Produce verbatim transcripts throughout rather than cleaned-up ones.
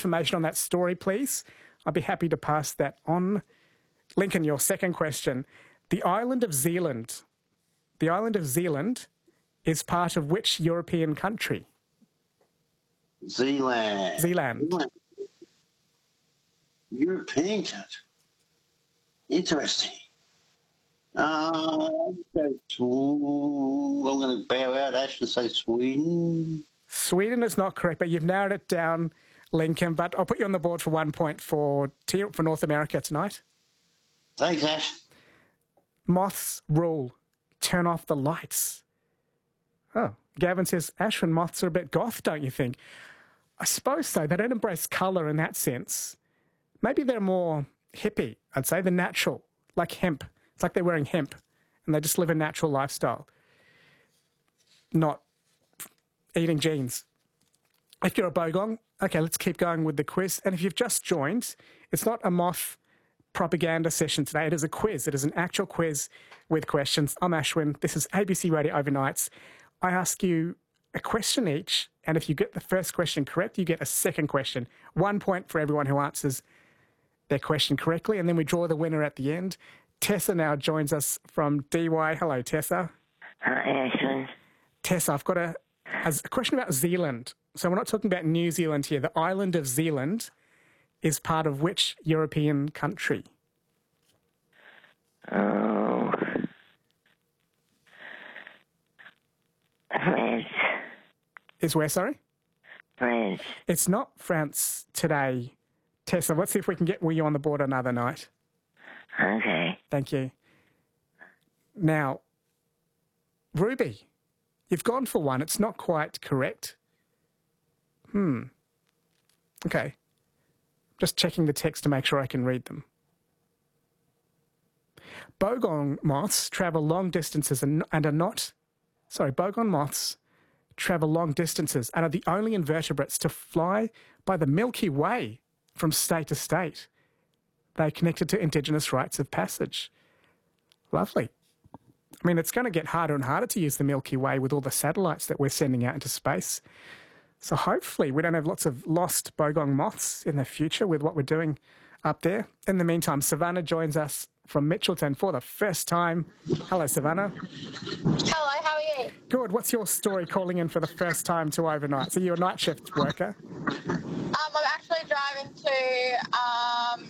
information on that story, please, I'd be happy to pass that on. Lincoln, your second question. The island of Zealand. The island of Zealand is part of which European country? Zealand. Zealand. Zealand. European country. Interesting. Uh, I'm going to bow out, Ash, and say Sweden. Sweden is not correct, but you've narrowed it down, Lincoln. But I'll put you on the board for one point for, for North America tonight. Thanks, Ash. Moths rule. Turn off the lights. Oh, Gavin says, Ashwin, moths are a bit goth, don't you think? I suppose so. They don't embrace colour in that sense. Maybe they're more hippie, I'd say. They're natural, like hemp. It's like they're wearing hemp, and they just live a natural lifestyle, not eating jeans. If you're a bogong, okay, let's keep going with the quiz. And if you've just joined, it's not a moth propaganda session today. It is a quiz. It is an actual quiz with questions. I'm Ashwin. This is A B C Radio Overnights. I ask you a question each, and if you get the first question correct, you get a second question. One point for everyone who answers their question correctly, and then we draw the winner at the end. Tessa now joins us from D Y. Hello, Tessa. Hi, Ashwin. Tessa, I've got a, a question about Zealand. So we're not talking about New Zealand here. The island of Zealand is part of which European country? Oh. France. Is where, sorry? France. It's not France today. Tessa, let's see if we can get you on the board another night. Okay. Thank you. Now, Ruby, you've gone for one. It's not quite correct. Hmm. Okay. Just checking the text to make sure I can read them. Bogong moths travel long distances and, and are not... Sorry, bogong moths travel long distances and are the only invertebrates to fly by the Milky Way from state to state. They're connected to Indigenous rites of passage. Lovely. I mean, it's going to get harder and harder to use the Milky Way with all the satellites that we're sending out into space. So hopefully we don't have lots of lost bogong moths in the future with what we're doing up there. In the meantime, Savannah joins us from Mitchelton for the first time. Hello, Savannah. Hello, how are you? Good. What's your story calling in for the first time to overnight? So you're a night shift worker? Um, I'm actually driving to, um,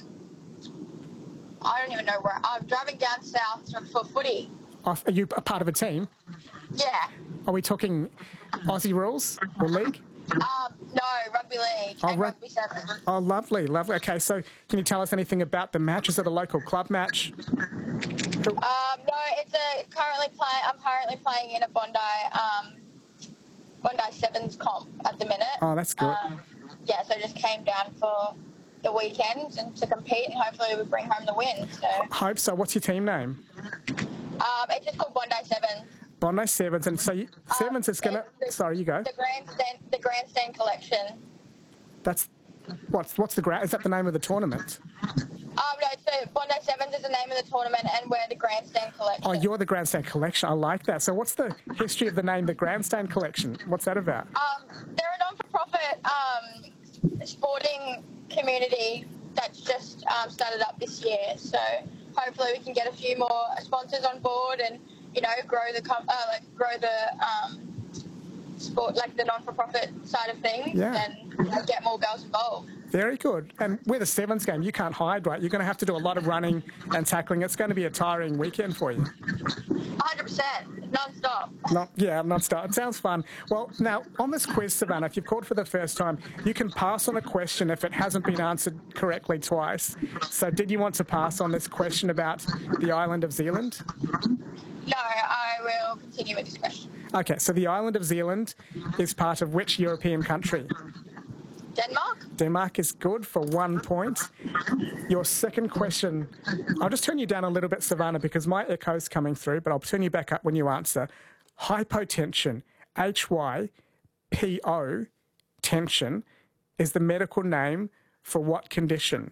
I don't even know where, I'm driving down south for footy. Are you a part of a team? Yeah. Are we talking Aussie rules or league? Um, no, rugby league Oh, and ru- rugby seven. Oh, lovely, lovely. Okay, so can you tell us anything about the match? Is it a local club match? Um, no, it's a currently play. I'm currently playing in a Bondi, um, Bondi Sevens comp at the minute. Oh, that's good. Um, yeah, so I just came down for the weekend and to compete, and hopefully we bring home the win. So. Hope so. What's your team name? Um, it's just called Bondi Sevens. Bondi Sevens, and so you, Sevens um, is gonna. the, Sorry, you go. The grandstand, the grandstand collection. That's what's what's the gra- Is that the name of the tournament? Um, no, so Bondi Sevens is the name of the tournament, and we're the grandstand collection. Oh, you're the Grandstand Collection. I like that. So, what's the history of the name, the Grandstand Collection? What's that about? Um, they're a non-for-profit um, sporting community that's just um, started up this year. So hopefully we can get a few more sponsors on board and, you know, grow the com- uh, like grow the um, sport, like the non-for-profit side of things, Yeah. and you know, get more girls involved. Very good. And with a Sevens game, you can't hide, right? You're going to have to do a lot of running and tackling. It's going to be a tiring weekend for you. one hundred percent, non-stop. Not, yeah, non-stop. It sounds fun. Well, now, on this quiz, Savannah, if you've called for the first time, you can pass on a question if it hasn't been answered correctly twice. So did you want to pass on this question about the island of Zealand? No, I will continue with this question. Okay, so the island of Zealand is part of which European country? Denmark? Denmark is good for one point. Your second question, I'll just turn you down a little bit, Savannah, because my echo's coming through, but I'll turn you back up when you answer. Hypotension, H Y P O, tension, is the medical name for what condition?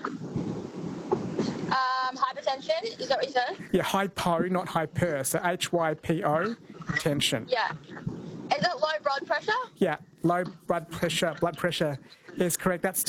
Um, hypertension, is that what you said? Yeah, hypo, not hyper, so H Y P O, tension. Yeah. Is it low blood pressure? Yeah, low blood pressure, blood pressure is correct. That's